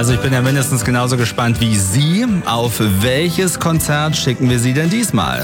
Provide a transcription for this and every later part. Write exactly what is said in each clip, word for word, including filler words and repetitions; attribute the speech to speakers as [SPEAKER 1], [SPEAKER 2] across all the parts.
[SPEAKER 1] Also ich bin ja mindestens genauso gespannt wie Sie. Auf welches Konzert schicken wir Sie denn diesmal?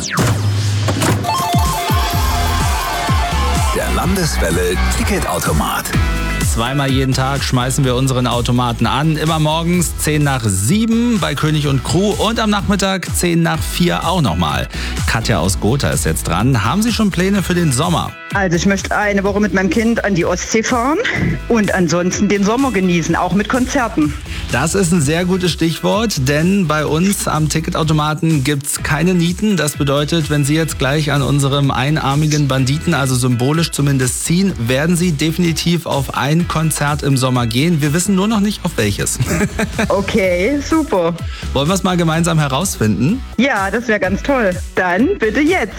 [SPEAKER 2] Der Landeswelle Ticketautomat.
[SPEAKER 1] Zweimal jeden Tag schmeißen wir unseren Automaten an. Immer morgens zehn nach sieben bei König und Crew und am Nachmittag zehn nach vier auch nochmal. Katja aus Gotha ist jetzt dran. Haben Sie schon Pläne für den Sommer?
[SPEAKER 3] Also ich möchte eine Woche mit meinem Kind an die Ostsee fahren und ansonsten den Sommer genießen, auch mit Konzerten.
[SPEAKER 1] Das ist ein sehr gutes Stichwort, denn bei uns am Ticketautomaten gibt's keine Nieten. Das bedeutet, wenn Sie jetzt gleich an unserem einarmigen Banditen, also symbolisch zumindest ziehen, werden Sie definitiv auf ein Konzert im Sommer gehen. Wir wissen nur noch nicht auf welches.
[SPEAKER 3] Okay, super.
[SPEAKER 1] Wollen wir es mal gemeinsam herausfinden?
[SPEAKER 3] Ja, das wäre ganz toll. Dann bitte jetzt.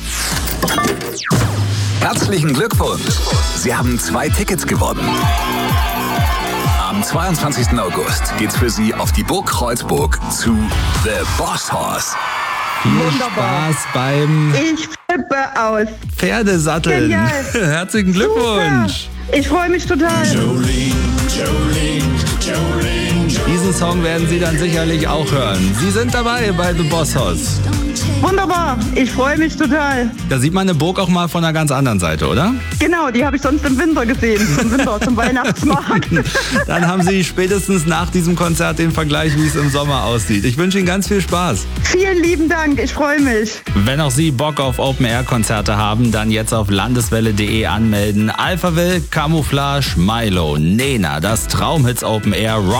[SPEAKER 2] Herzlichen Glückwunsch! Sie haben zwei Tickets gewonnen. Am zweiundzwanzigsten August geht's für Sie auf die Burg Kreuzburg zu The Boss Horse.
[SPEAKER 1] Viel
[SPEAKER 3] Wunderbar.
[SPEAKER 1] Spaß beim
[SPEAKER 3] Ich flippe aus.
[SPEAKER 1] Pferdesatteln.
[SPEAKER 3] Genial.
[SPEAKER 1] Herzlichen Glückwunsch!
[SPEAKER 3] Super. Ich freue mich total.
[SPEAKER 4] Jolene, Jolene, Jolene, Jolene.
[SPEAKER 1] Diesen Song werden Sie dann sicherlich auch hören. Sie sind dabei bei The Boss Horse.
[SPEAKER 3] Wunderbar. Ich freue mich total.
[SPEAKER 1] Da sieht man eine Burg auch mal von einer ganz anderen Seite, oder?
[SPEAKER 3] Genau, die habe ich sonst im Winter gesehen. Zum Winter, zum Weihnachtsmarkt.
[SPEAKER 1] Dann haben Sie spätestens nach diesem Konzert den Vergleich, wie es im Sommer aussieht. Ich wünsche Ihnen ganz viel Spaß.
[SPEAKER 3] Vielen lieben Dank. Ich freue mich.
[SPEAKER 1] Wenn auch Sie Bock auf Open-Air-Konzerte haben, dann jetzt auf landeswelle punkt de anmelden. Alphaville, Camouflage, Milo, Nena, das Traumhits Open Air,